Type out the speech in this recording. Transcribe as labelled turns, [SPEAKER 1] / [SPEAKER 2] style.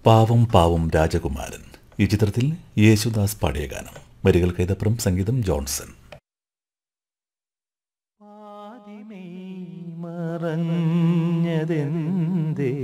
[SPEAKER 1] പാവം പാവം രാജകുമാരൻ. ഈ ചിത്രത്തിൽ യേശുദാസ് പാടിയ ഗാനം. വരികൾ കൈതപ്രം, സംഗീതം ജോൺസൺ.
[SPEAKER 2] പാതിമേ മറഞ്ഞതെന്തേ